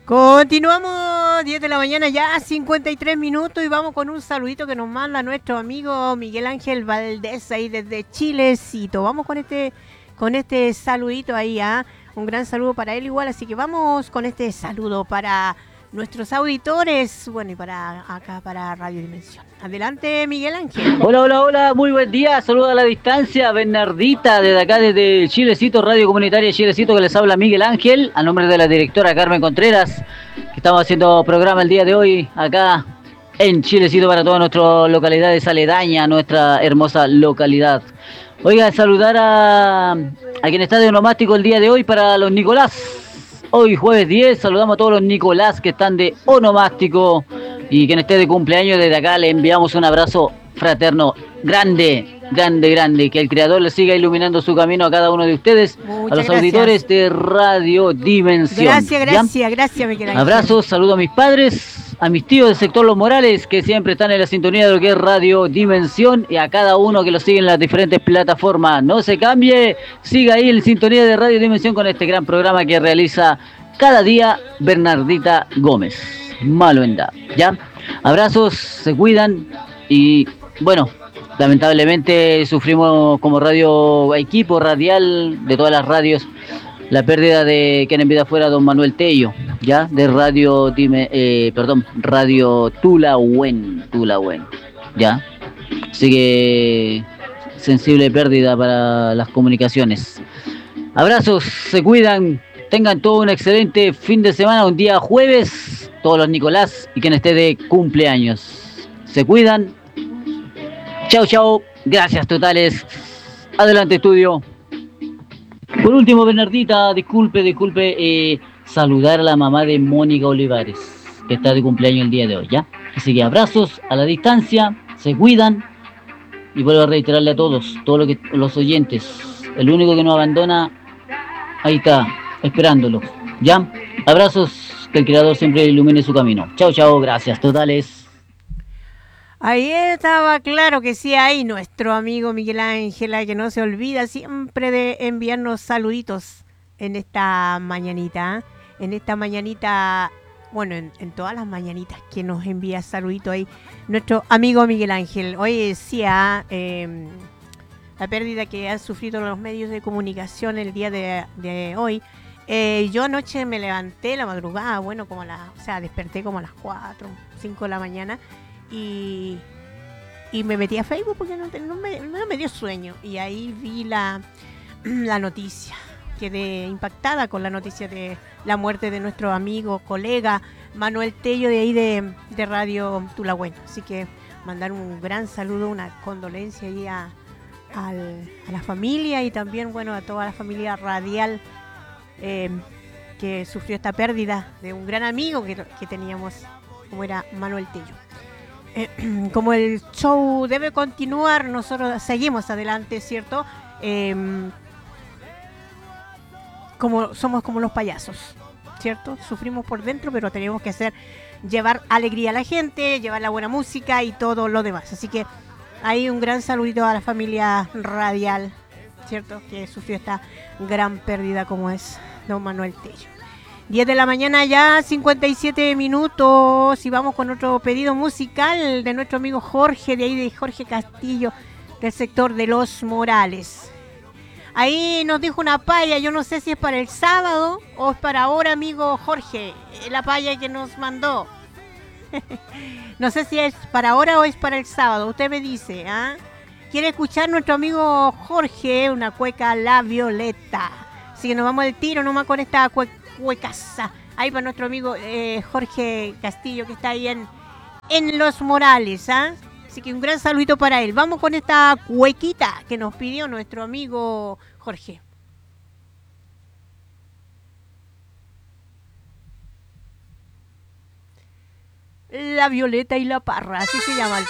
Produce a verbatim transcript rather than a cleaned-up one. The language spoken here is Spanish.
Continuamos, diez de la mañana ya, cincuenta y tres minutos, y vamos con un saludito que nos manda nuestro amigo Miguel Ángel Valdés ahí desde Chilecito. Vamos con este con este saludito ahí, ¿ah? Un gran saludo para él igual, así que vamos con este saludo para nuestros auditores, bueno, y para acá, para Radio Dimensión. Adelante, Miguel Ángel. Hola, hola, hola, muy buen día, saludos a la distancia, Bernardita, desde acá, desde Chilecito, Radio Comunitaria Chilecito, que les habla Miguel Ángel, a nombre de la directora Carmen Contreras, que estamos haciendo programa el día de hoy, acá en Chilecito, para todas nuestras localidades aledañas, nuestra hermosa localidad. Oiga, saludar a, a quien está de onomástico el día de hoy, para los Nicolás. Hoy jueves diez, saludamos a todos los Nicolás que están de onomástico, y quien esté de cumpleaños, desde acá le enviamos un abrazo fraterno, grande, grande, grande, que el Creador le siga iluminando su camino a cada uno de ustedes. Muchas a los gracias. Auditores de Radio Dimensión. Gracias, gracias, ¿ya? Gracias, Miguel Ángel. Abrazos, saludo a mis padres, a mis tíos del sector Los Morales, que siempre están en la sintonía de lo que es Radio Dimensión, y a cada uno que lo sigue en las diferentes plataformas. No se cambie, siga ahí en sintonía de Radio Dimensión con este gran programa que realiza cada día Bernardita Gómez. Malo en da, ¿ya? Abrazos, se cuidan, y bueno, lamentablemente sufrimos como radio equipo radial de todas las radios la pérdida de quien en vida fuera don Manuel Tello, ya, de radio dime, eh, perdón, Radio Tulahuen, Tulahuen, ya. Así que sensible pérdida para las comunicaciones. Abrazos, se cuidan, tengan todo un excelente fin de semana, un día jueves, todos los Nicolás y quien esté de cumpleaños. Se cuidan. Chao, chao. Gracias totales. Adelante, estudio. Por último, Bernardita, disculpe, disculpe, eh, saludar a la mamá de Mónica Olivares, que está de cumpleaños el día de hoy, ¿ya? Así que abrazos a la distancia, se cuidan, y vuelvo a reiterarle a todos, todos lo que, los oyentes, el único que nos abandona, ahí está, esperándolo, ¿ya? Abrazos, que el Creador siempre ilumine su camino. Chao, chao, gracias totales. Ahí estaba, claro que sí, ahí nuestro amigo Miguel Ángel, que no se olvida siempre de enviarnos saluditos en esta mañanita, en esta mañanita, bueno, en, en todas las mañanitas que nos envía saluditos ahí nuestro amigo Miguel Ángel. Hoy decía eh, la pérdida que han sufrido los medios de comunicación el día de, de hoy. Eh, yo anoche me levanté la madrugada, bueno, como a la, o sea, desperté como a las cuatro, cinco de la mañana, y, y me metí a Facebook porque no, no, me, no me dio sueño, y ahí vi la, la noticia. Quedé impactada con la noticia de la muerte de nuestro amigo, colega Manuel Tello, de ahí de, de Radio Tulahuen. Así que mandar un gran saludo, una condolencia ahí a, al, a la familia, y también, bueno, a toda la familia radial Eh, que sufrió esta pérdida de un gran amigo que, que teníamos, como era Manuel Tello. Eh, como el show debe continuar, nosotros seguimos adelante, ¿cierto? Eh, como somos como los payasos, ¿cierto? Sufrimos por dentro, pero tenemos que hacer, llevar alegría a la gente, llevar la buena música y todo lo demás. Así que hay un gran saludito a la familia radial, ¿cierto? Que sufrió esta gran pérdida como es don Manuel Tello. diez de la mañana ya, cincuenta y siete minutos, y vamos con otro pedido musical de nuestro amigo Jorge, de ahí de Jorge Castillo, del sector de Los Morales. Ahí nos dijo una paya, yo no sé si es para el sábado o es para ahora, amigo Jorge, la paya que nos mandó. No sé si es para ahora o es para el sábado, usted me dice, ¿ah? ¿eh? Quiere escuchar nuestro amigo Jorge una cueca La Violeta. Así que nos vamos al tiro nomás con esta cue- cuecaza. Ahí para nuestro amigo eh, Jorge Castillo, que está ahí en, en Los Morales, ¿ah? ¿eh? Así que un gran saludito para él. Vamos con esta cuequita que nos pidió nuestro amigo Jorge. La Violeta y la Parra, así se llama el